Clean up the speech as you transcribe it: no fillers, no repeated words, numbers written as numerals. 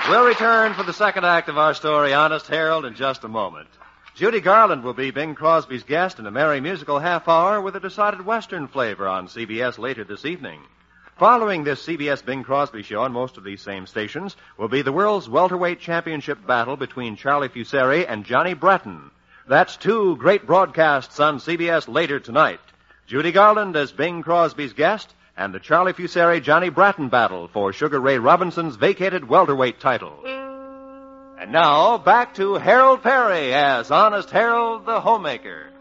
We'll return for the second act of our story, Honest Harold, in just a moment. Judy Garland will be Bing Crosby's guest in a merry musical half hour with a decided Western flavor on CBS later this evening. Following this CBS Bing Crosby show on most of these same stations will be the world's welterweight championship battle between Charlie Fusari and Johnny Bratton. That's two great broadcasts on CBS later tonight. Judy Garland as Bing Crosby's guest, and the Charlie Fusari-Johnny Bratton battle for Sugar Ray Robinson's vacated welterweight title. And now, back to Harold Perry as Honest Harold the Homemaker.